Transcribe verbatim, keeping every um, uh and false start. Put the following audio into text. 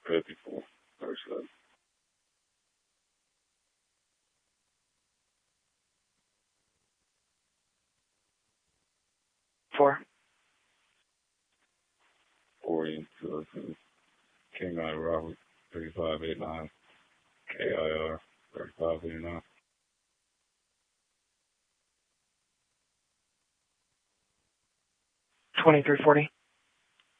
fifty-four, thirty-seven. Four. forty, two, King I Robert, thirty-five eighty-nine. K I R, thirty-five eighty-nine. Twenty-three forty.